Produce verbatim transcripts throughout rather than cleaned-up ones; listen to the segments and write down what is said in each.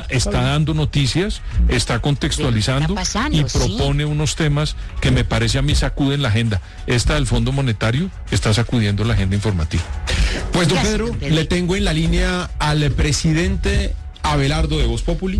está dando noticias, está contextualizando está pasando, y propone sí. unos temas que me parece a mí sacuden la agenda. Esta del Fondo Monetario está sacudiendo la agenda informativa. Pues don Pedro, le tengo en la línea al presidente Abelardo de Voz Populi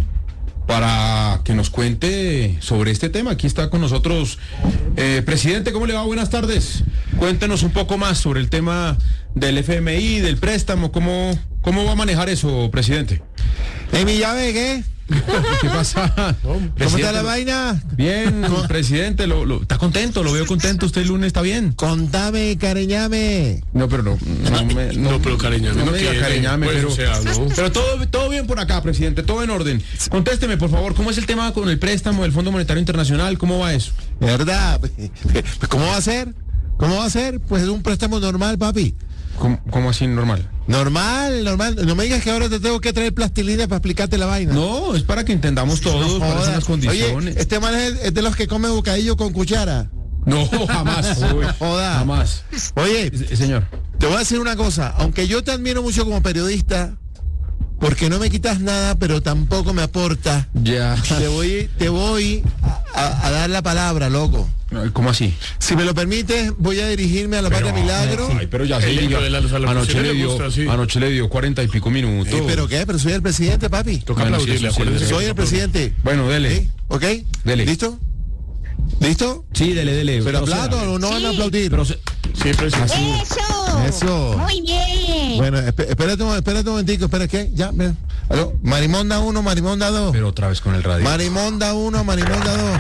para que nos cuente sobre este tema. Aquí está con nosotros. Eh, presidente, ¿cómo le va? Buenas tardes. Cuéntenos un poco más sobre el tema del F M I, del préstamo. ¿Cómo, cómo va a manejar eso, presidente? ¿En mi llave qué? ¿Qué pasa? ¿Cómo está la vaina? Bien, presidente, lo, lo, ¿está contento? Lo veo contento. ¿Usted el lunes está bien? Contame, cariñame. No, pero no, no, me, no, no pero cariñame. No No me diga quiere, cariñame, pues, pero, o sea, no. pero todo, todo bien por acá, presidente, todo en orden. Contésteme, por favor, ¿cómo es el tema con el préstamo del Fondo Monetario Internacional? ¿Cómo va eso? ¿Verdad? Pues, ¿cómo va a ser? ¿Cómo va a ser? Pues es un préstamo normal, papi. ¿Cómo, cómo así normal? Normal, normal. No me digas que ahora te tengo que traer plastilina para explicarte la vaina. No, es para que entendamos todos No cuáles son las condiciones. Oye, este man es, es de los que come bocadillo con cuchara. No, jamás. Uy, joda. Jamás. Oye, S- señor. te voy a decir una cosa. Aunque yo te admiro mucho como periodista, porque no me quitas nada, pero tampoco me aportas. Ya. Te voy, te voy a, a dar la palabra, loco. ¿Cómo así? Si me lo permites, voy a dirigirme a la Patria Milagro. Ay, pero ya se El diga. libro de la- a la Anoche oposición le le dio, gusta, sí. anoche le dio cuarenta y pico minutos. Eh, ¿Pero qué? Pero soy el presidente, papi. Toca Bueno, aplaudirle, sí, eso sí, acuérdense que Soy el toca presidente. Bueno, dele. ¿Sí? ¿Ok? Dele. ¿Listo? ¿Listo? Sí, dele, dele. ¿Pero O sea, aplaudo o no van a Sí. aplaudir? pero se- Siempre sí. Eso. Eso. Muy bien. Bueno, esp- espérate, un- espérate un momentico, espera, ¿qué? Ya, mira. Aló, Marimonda uno, Marimonda dos. pero otra vez con el radio. Marimonda uno, Marimonda dos.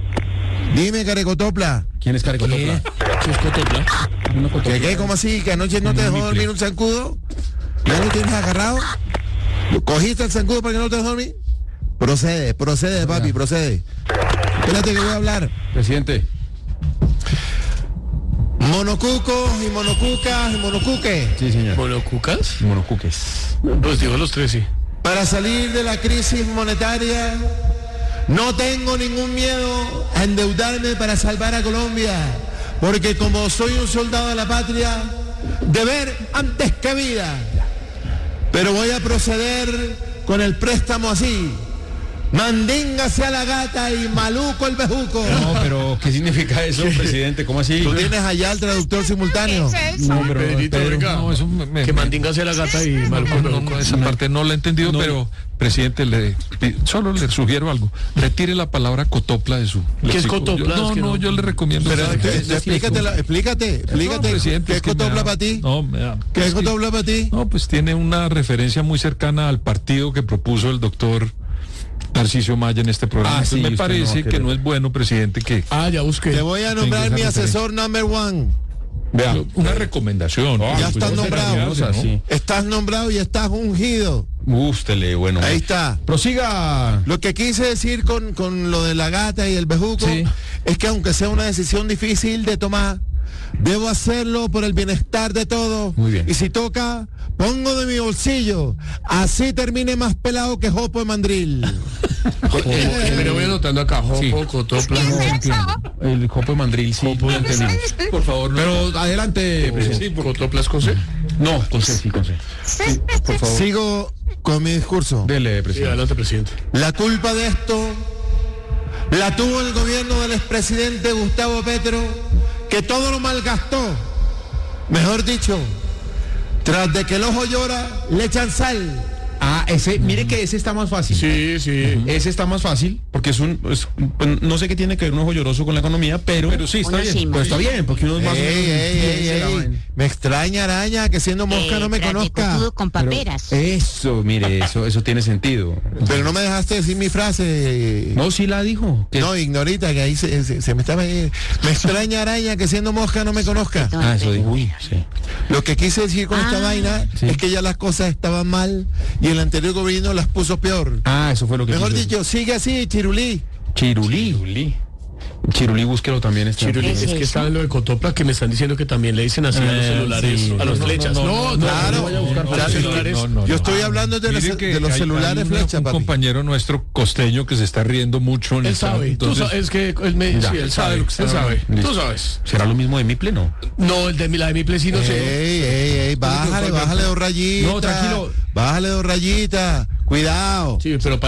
Dime, Carecotopla. ¿Quién es Carecotopla? Sí, es Cotopla. Una cotopla. ¿Qué, qué? ¿Cómo así? ¿Que anoche no te dejó dormir un zancudo? ¿Ya lo tienes agarrado? ¿Cogiste el zancudo para que no te dejes dormir? Procede, procede, papi, procede. Espérate que voy a hablar. Presidente. Monocucos y monocucas y monocuques. Sí, señor. ¿Monocucas? Monocuques. Pues digo los tres, sí. Para salir de la crisis monetaria, no tengo ningún miedo a endeudarme para salvar a Colombia, porque como soy un soldado de la patria, deber antes que vida. Pero voy a proceder con el préstamo así. Mandinga sea la gata y maluco el bejuco. No, pero ¿qué significa eso, presidente? ¿Cómo así? Tú tienes allá el traductor simultáneo. No, pero, Pedrito, Pedro, venga. No, eso me- me- Que me- mandinga sea la gata y No, maluco no, el no, bejuco. no, esa parte no la he entendido, No. pero, presidente, le pi- solo le sugiero algo. Retire la palabra cotopla de su... ¿Qué es léxico. cotopla? Yo- no, Es que no, no. yo le recomiendo... Pero, que- te- que- te- explícate, la- explícate, explícate. No, presidente, ¿Qué es es que me Cotopla da- para ti? No, me da- ¿Qué es es que- Cotopla para ti? No, pues tiene una referencia muy cercana al partido que propuso el doctor Tarcisio Maya en este programa. Ah, Entonces sí, me usted parece no va a que querer. no es bueno, presidente, que... Ah, ya busqué. Te voy a nombrar Tengo mi esa referencia. asesor number one. Vea. Una recomendación. Ah, Ya pues estás no se nombrado. nerviosa, ¿no? sí. Estás nombrado y estás ungido. Ústele, bueno. Ahí está. Prosiga. Lo que quise decir con, con lo de la gata y el bejuco Sí. es que aunque sea una decisión difícil de tomar, debo hacerlo por el bienestar de todos. Muy bien. Y si toca, pongo de mi bolsillo. Así termine más pelado que Jopo de Mandril. Pero voy anotando acá. Jopo, Sí. Cotopla. ¿Qué es eso? El copo de mandril, sí. Copo de entendimos. Por favor, no. Pero adelante, presidente. Sí, Cotopla es con C. No, con C, sí, con C. Por favor. Sigo con mi discurso. Dele, Sí, presidente. adelante, presidente. La culpa de esto la tuvo el gobierno del expresidente Gustavo Petro, que todo lo malgastó. Mejor dicho, tras de que el ojo llora, le echan sal. Ah, ese, mire que ese está más fácil. Sí, sí. Ese está más fácil, porque es un, es- pues, no sé qué tiene que ver un ojo lloroso con la economía, pero, Pero sí, está Uno bien. sí, pues está bien, porque uno es más o Ey, menos ey, ey, piensa la ey. vaina. Me extraña, araña, que siendo mosca Eh, no me tras de conozca. cotudo con Pero paperas. eso, mire, eso, eso tiene sentido. Pero no me dejaste decir mi frase. No, sí la dijo. Que- No, ignorita, que ahí se, se- se me estaba... eh, Me extraña, araña, que siendo mosca no me conozca. Ah, eso dijo. Uy, sí. Lo que quise decir con esta Ah. vaina Sí. es que ya las cosas estaban mal y el anterior gobierno las puso peor. Ah, eso fue lo que Mejor quiso- dicho, sigue así, Chirulí. Chirulí. Chirulí. Chirulí, búsquelo también. Está. Chirulí, ¿Qué es es que eso? está en lo de Cotopla que me están diciendo que también le dicen así a los Eh, celulares, sí. a los No, no, flechas. no, No, no, no, claro. no vaya a buscar No, a los no, celulares. no, no, Yo estoy hablando de los, Mire que de los hay- celulares hay una- flecha, un papi. compañero nuestro costeño que se está riendo mucho en Él esta- sabe, tú entonces- sabes, es que él me Ya, sí, él sabe, lo que está él sabe, Listo. tú sabes. ¿Será lo mismo de Miple, no? No, el de mi- la de mi plesino Ey, sí. ey, ey, bájale, bájale dos rayitas. No, tranquilo. Bájale dos rayitas. Cuidado. Sí, pero